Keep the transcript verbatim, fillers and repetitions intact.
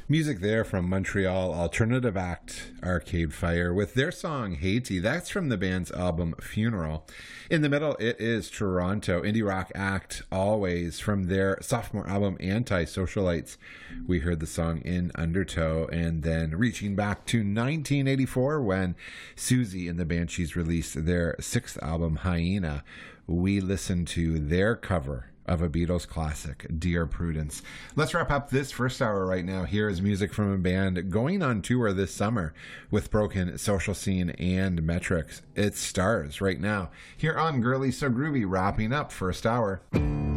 Music there from Montreal alternative act Arcade Fire with their song Haiti. That's from the band's album Funeral. In the middle, it is Toronto indie rock act Always from their sophomore album Anti-Socialites. We heard the song In Undertow, and then reaching back to nineteen eighty-four when Susie and the Banshees released their sixth album Hyena, we listened to their cover of a Beatles classic, Dear Prudence. Let's wrap up this first hour right now. Here is music from a band going on tour this summer with Broken Social Scene and Metrics. It's Stars right now here on Girly So Groovy, wrapping up first hour.